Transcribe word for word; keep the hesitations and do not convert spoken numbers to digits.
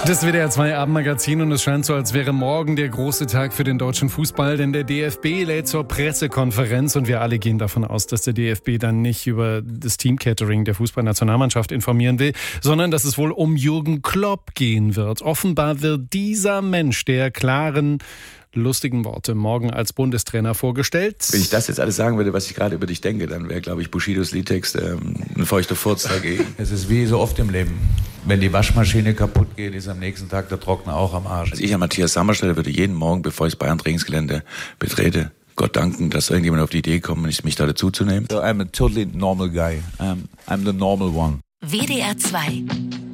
Das W D R zwei Abendmagazin und es scheint so, als wäre morgen der große Tag für den deutschen Fußball, denn der D F B lädt zur Pressekonferenz und wir alle gehen davon aus, dass der D F B dann nicht über das Team-Catering der Fußballnationalmannschaft informieren will, sondern dass es wohl um Jürgen Klopp gehen wird. Offenbar wird dieser Mensch der klaren, lustigen Worte morgen als Bundestrainer vorgestellt. Wenn ich das jetzt alles sagen würde, was ich gerade über dich denke, dann wäre, glaube ich, Bushidos Liedtext ähm, ein feuchter Furz dagegen. Es ist wie so oft im Leben. Wenn die Waschmaschine kaputt geht, ist am nächsten Tag der Trockner auch am Arsch. Also ich an Matthias Sammer stelle, würde jeden Morgen, bevor ich das Bayern-Trainingsgelände betrete, Gott danken, dass irgendjemand auf die Idee kommt, mich da dazu zu nehmen. So I'm a totally normal guy. I'm, I'm the normal one. W D R zwei